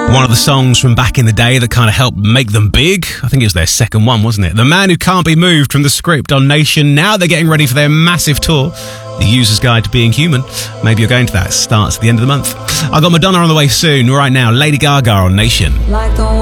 One of the songs from back in the day that kind of helped make them big. I think it was their second one, wasn't it? The Man Who Can't Be Moved from The Script on Nation. Now they're getting ready for their massive tour, The User's Guide to Being Human. Maybe you're going to that. It starts at the end of the month. I've got Madonna on the way soon. Right now, Lady Gaga on Nation.